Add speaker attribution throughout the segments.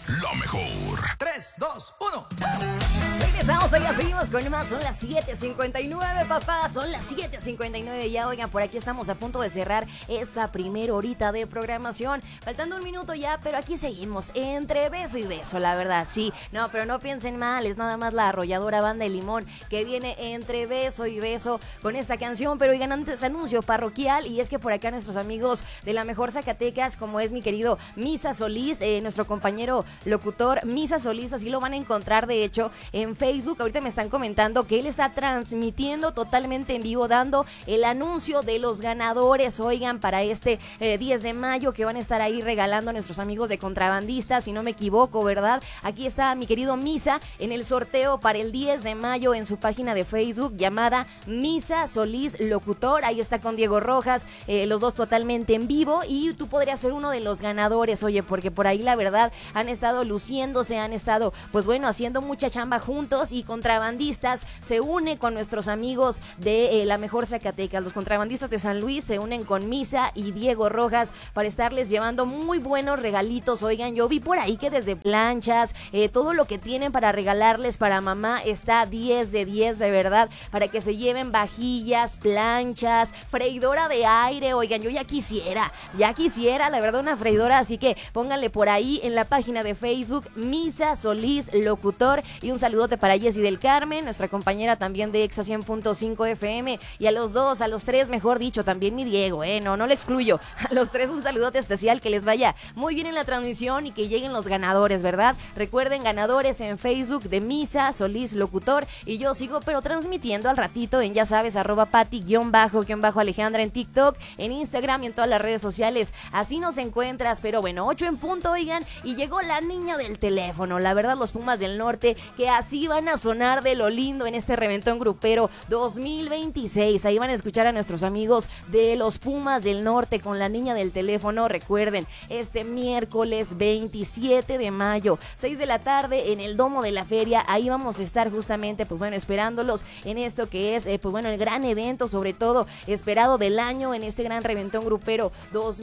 Speaker 1: La mejor.
Speaker 2: 3, 2, 1.
Speaker 3: Regresamos, ya seguimos con más. Son las 7:59, papá. Son las 7:59 ya. Oigan, por aquí estamos a punto de cerrar esta primera horita de programación. Faltando un minuto ya, pero aquí seguimos entre beso y beso, la verdad. Sí, no, pero no piensen mal. Es nada más la arrolladora Banda de Limón que viene entre beso y beso con esta canción. Pero oigan, antes anuncio parroquial. Y es que por acá nuestros amigos de La Mejor Zacatecas, como es mi querido Misa Solís, nuestro compañero locutor Misa Solís, así lo van a encontrar de hecho en Facebook. Ahorita me están comentando que él está transmitiendo totalmente en vivo, dando el anuncio de los ganadores, oigan, para este 10 de mayo, que van a estar ahí regalando a nuestros amigos de Contrabandistas, si no me equivoco, ¿verdad? Aquí está mi querido Misa en el sorteo para el 10 de mayo en su página de Facebook llamada Misa Solís Locutor. Ahí está con Diego Rojas, los dos totalmente en vivo, y tú podrías ser uno de los ganadores, oye, porque por ahí la verdad han estado luciéndose, han estado, pues bueno, haciendo mucha chamba juntos, y Contrabandistas se une con nuestros amigos de La Mejor Zacatecas. Los Contrabandistas de San Luis se unen con Misa y Diego Rojas para estarles llevando muy buenos regalitos. Oigan, yo vi por ahí que desde planchas, todo lo que tienen para regalarles para mamá está 10 de 10, de verdad, para que se lleven vajillas, planchas, freidora de aire. Oigan, yo ya quisiera, la verdad, una freidora, así que pónganle por ahí en la página de Facebook Misa Solís Locutor. Y un saludote para Jessy del Carmen, nuestra compañera también de Exa 100.5 FM, y a los tres, mejor dicho, también mi Diego, no lo excluyo. A los tres un saludote especial, que les vaya muy bien en la transmisión y que lleguen los ganadores, ¿verdad? Recuerden, ganadores en Facebook de Misa Solís Locutor, y yo sigo pero transmitiendo al ratito en, ya sabes, @Pati_Alejandra en TikTok, en Instagram y en todas las redes sociales. Así nos encuentras. Pero bueno, 8 en punto, oigan, y llegó la niña del teléfono. La verdad, los Pumas del Norte, que así van a sonar de lo lindo en este Reventón Grupero 2026. Ahí van a escuchar a nuestros amigos de los Pumas del Norte con la niña del teléfono. Recuerden, este miércoles 27 de mayo, 6 de la tarde, en el Domo de la Feria. Ahí vamos a estar justamente, pues bueno, esperándolos en esto que es, pues bueno, el gran evento, sobre todo esperado del año, en este gran Reventón Grupero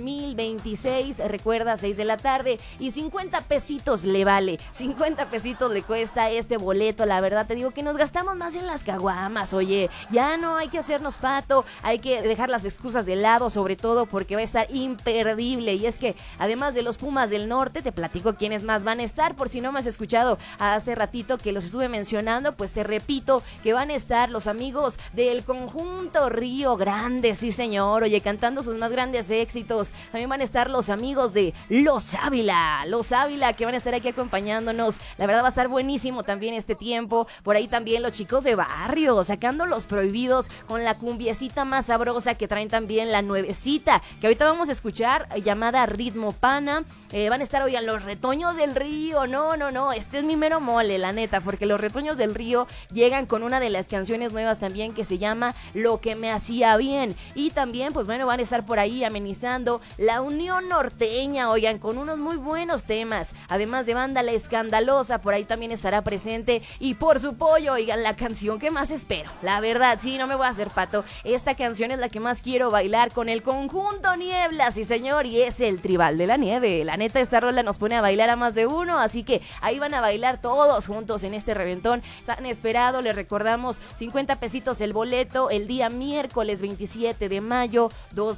Speaker 3: 2026. Recuerda, 6 de la tarde, y 50 pesitos le vale, 50 pesitos le cuesta este boleto. La verdad te digo que nos gastamos más en las caguamas, oye, ya no hay que hacernos pato, hay que dejar las excusas de lado, sobre todo porque va a estar imperdible. Y es que además de los Pumas del Norte, te platico quiénes más van a estar, por si no me has escuchado hace ratito que los estuve mencionando, pues te repito que van a estar los amigos del conjunto Río Grande, sí señor, oye, cantando sus más grandes éxitos. También van a estar los amigos de Los Ávila, que van a estar aquí acompañándonos. La verdad va a estar buenísimo también este tiempo. Por ahí también los chicos de Barrio, sacando Los Prohibidos con la cumbiecita más sabrosa que traen también la nuevecita, que ahorita vamos a escuchar, llamada Ritmo Pana. Van a estar, oigan, los Retoños del Río. No, este es mi mero mole, la neta, porque los Retoños del Río llegan con una de las canciones nuevas también, que se llama Lo que me hacía bien. Y también, pues bueno, van a estar por ahí amenizando la Unión Norteña, oigan, con unos muy buenos temas. Además de Banda La Escandalosa, por ahí también estará presente. Y por su pollo, oigan, la canción que más espero, la verdad, sí, no me voy a hacer pato, esta canción es la que más quiero bailar con el conjunto Niebla, sí señor, y es el Tribal de la Nieve. La neta, esta rola nos pone a bailar a más de uno, así que ahí van a bailar todos juntos en este reventón tan esperado. Les recordamos, 50 pesitos el boleto, el día miércoles 27 de mayo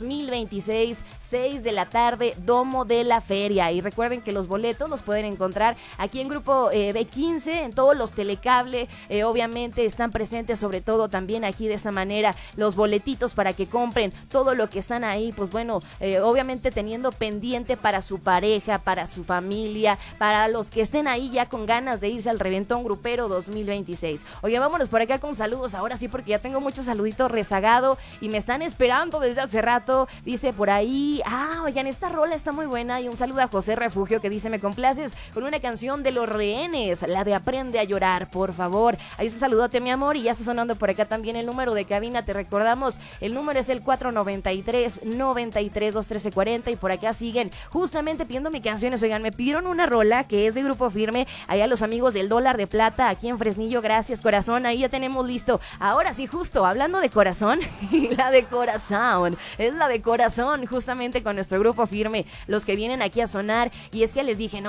Speaker 3: 2026, 6 de la tarde, Domo de la Feria. Y recuerden que los boletos los pueden encontrar aquí en Grupo B15, en todos los telecable. Obviamente están presentes, sobre todo también aquí de esta manera, los boletitos para que compren todo lo que están ahí, pues bueno, obviamente teniendo pendiente para su pareja, para su familia, para los que estén ahí ya con ganas de irse al Reventón Grupero 2026. Oye, vámonos por acá con saludos, ahora sí, porque ya tengo muchos saluditos rezagado y me están esperando desde hace rato. Dice por ahí, oigan, esta rola está muy buena. Y un saludo a José Refugio, que dice: me complaces con una canción de Los Rehenes, la de Aprende a Llorar, por favor. Ahí está, saludote, mi amor. Y ya está sonando por acá también el número de cabina. Te recordamos, el número es el 493-93-213-40. Y por acá siguen justamente pidiéndome canciones. Oigan, me pidieron una rola que es de Grupo Firme, allá los amigos del Dólar de Plata, aquí en Fresnillo. Gracias, corazón, ahí ya tenemos listo. Ahora sí, justo hablando de corazón, la de corazón, es la de corazón, justamente con nuestro Grupo Firme, los que vienen aquí a sonar. Y es que les dije, no,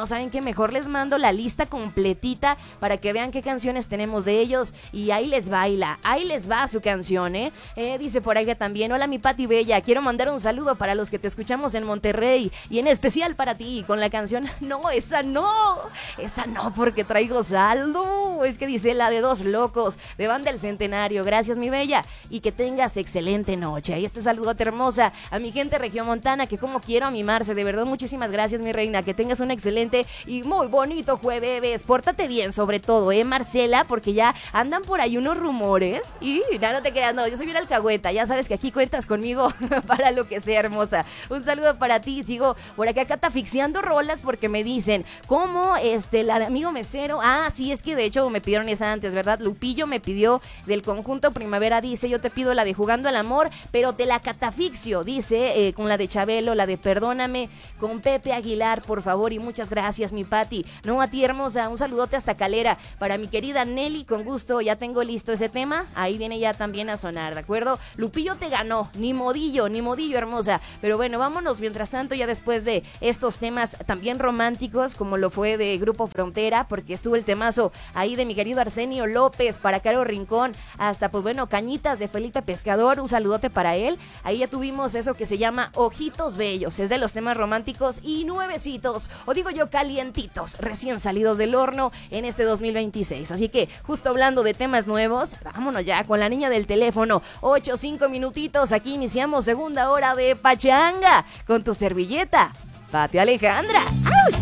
Speaker 3: bueno, ¿saben qué? Mejor les mando la lista completita para que vean qué canciones tenemos de ellos. Y ahí les baila, ahí les va su canción, ¿eh? Dice por ahí también, hola mi Pati Bella, quiero mandar un saludo para los que te escuchamos en Monterrey y en especial para ti con la canción, no, esa no, porque traigo saldo. Es que dice la de Dos Locos, de Banda El Centenario. Gracias mi Bella y que tengas excelente noche. Y este saludote hermosa a mi gente regiomontana que como quiero mimarse, de verdad muchísimas gracias mi reina, que tengas un excelente y muy bonito jueves, pórtate bien sobre todo, Marcela, porque ya andan por ahí unos rumores y no te creas, no, yo soy bien alcahueta, ya sabes que aquí cuentas conmigo para lo que sea, hermosa. Un saludo para ti, sigo por acá catafixiando rolas porque me dicen, ¿cómo la de Amigo Mesero? Ah, sí, es que de hecho me pidieron esa antes, ¿verdad? Lupillo me pidió del conjunto Primavera, dice, yo te pido la de Jugando al Amor, pero te la catafixio, dice, con la de Chabelo, la de Perdóname, con Pepe Aguilar, por favor, y muchas gracias, mi Pati. No, a ti, hermosa, un saludote hasta Calera, para mi querida Nelly, con gusto, ya tengo listo ese tema, ahí viene ya también a sonar, ¿de acuerdo? Lupillo te ganó, ni modillo, hermosa, pero bueno, vámonos mientras tanto, ya después de estos temas también románticos, como lo fue de Grupo Frontera, porque estuvo el temazo ahí de mi querido Arsenio López, para Caro Rincón, hasta pues bueno, Cañitas de Felipe Pescador, un saludote para él, ahí ya tuvimos eso que se llama Ojitos Bellos, es de los temas románticos y nuevecitos, o digo yo calientitos, recién salidos del horno en este 2026, así que justo hablando de temas nuevos, vámonos ya con la niña del teléfono, 8-5 minutitos, aquí iniciamos segunda hora de Pachanga, con tu servilleta, Pati Alejandra. ¡Auch!